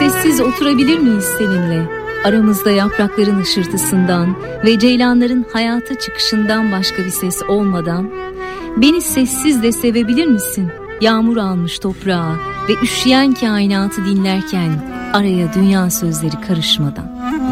sessiz oturabilir miyiz seninle? Aramızda yaprakların hışırtısından ve ceylanların hayata çıkışından başka bir ses olmadan. Beni sessiz de sevebilir misin? Yağmur almış toprağa ve üşüyen kainatı dinlerken araya dünya sözleri karışmadan.